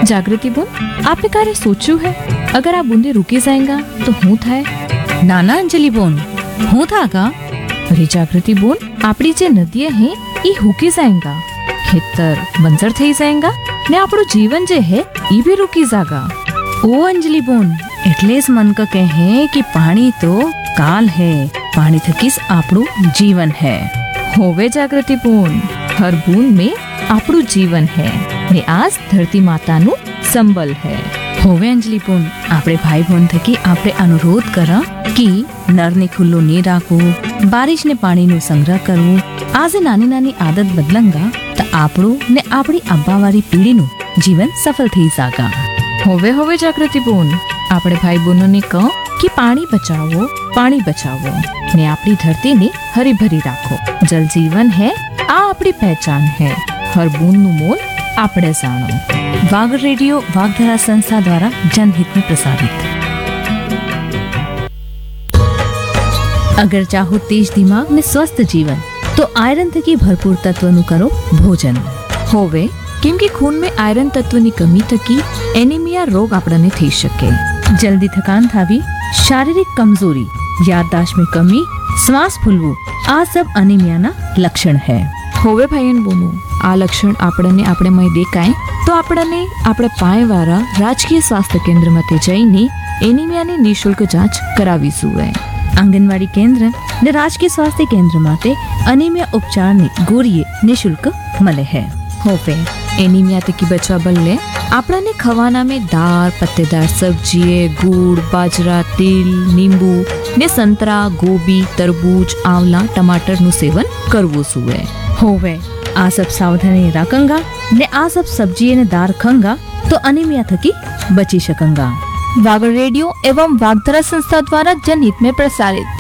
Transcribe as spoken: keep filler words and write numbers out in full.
जागृति बोल, आपने कार्य सोचू है अगर आप बूंदे रुकी जाएगा तो हूँ थाय? नाना अंजलि बोन हूँ था का? अरे जागृति बोल, आपड़ी जे नदियां हैं ये हुकी जाएगा, खेतर बंजर थई जाएगा ने આપણું જીવન જે હે ઈ भी रुकी जागा। ओ अंजलि बोन એટલે જ મન ક કહે कि पानी तो काल है, पानी थकीस આપણું जीवन है। होवे जागृति बोन, हर बूंद में આપણું जीवन है ने आज धरती माताનું संबल है। होवे अंजलि बोन, આપણે ભાઈ બોન થકી આપણે અનુરોધ કરા कि નરને ખુલ્લો નહીં રાખવું, બારિશને પાણીનો સંગ્રહ કરવું। આજે નાની નાની આદત બદલંગા તો આપણું ને આપણી આબાવાળી પેઢીનું જીવન સફળ થઈ જાગા। होवे होवे जागृति बोन, આપણે ભાઈ બહેનોને કહો कि पानी बचाओ, पानी बचाओ ने આપણી ધરતીને હરીભરી રાખો। જલ જીવન है, આ આપણી પહેચાન है, हर बूंदનું मोल આપણે જાણો। वाग रेडियो वागधारा संस्था द्वारा जनहित में प्रसारित। अगर चाहो तेज दिमाग में स्वस्थ जीवन तो आयरन थकी भरपूर तत्वनु करो भोजन। होवे केम के खून में आयरन तत्वની કમી થકી એનિમિયા રોગ આપણને થઈ શકે। जल्दी थकान थावी, शारीरिक कमजोरी, याददाश्त में कमी, श्वास फूलવું આ सब અનિમિયાના લક્ષણ है। હોવે ભાઈન બોનું, આ લક્ષણ આપણને આપણે મય દેખાય તો આપણને આપણે પાયવાળા રાજકીય સ્વાસ્થ્ય કેન્દ્રમાંથી જઈને એનિમિયાની નિઃશુલ્ક જાંચ કરાવી જોઈએ। आंगनवाड़ी केंद्र ने राजकीय स्वास्थ्य केंद्र माटे अनीमिया उपचार ने गोरीए निःशुल्क मले है। होवे एनीमिया थकी बचवा बदले आपने खवाना में दाल, पत्तेदार सब्जी, गुड़, बाजरा, तिल, नींबू ने संतरा, गोभी, तरबूज, आंवला, टमाटर नु सेवन करवो सुए। होवे आ सब सावधानी राखंगा ने आ सब सब्जी ने दाल खंगा तो अनीमिया थकी बची सकंगा। वाग रेडियो एवं वागधारा संस्था द्वारा जनहित में प्रसारित।